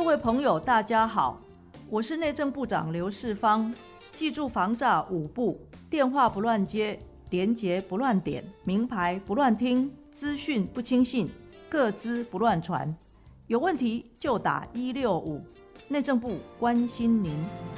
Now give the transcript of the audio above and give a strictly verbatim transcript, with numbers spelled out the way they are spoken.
各位朋友大家好，我是内政部长刘世芳。记住防诈五不：电话不乱接，连结不乱点，名牌不乱听，资讯不轻信，个资不乱传。有问题就打一六五，内政部关心您。